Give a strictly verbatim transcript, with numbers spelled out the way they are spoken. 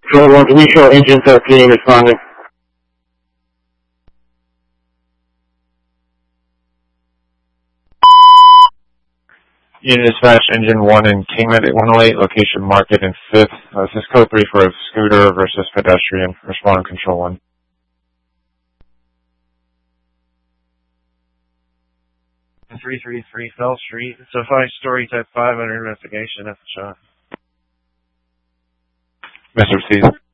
Control one, can you show engine thirteen responding? Unit dispatch, engine one in Kingman at one oh eight, location market in fifth. Uh, this is code three for a scooter versus pedestrian. Respond control one. three three three Fell Street. It's a five-story type five under investigation at the shop. Mister Steve.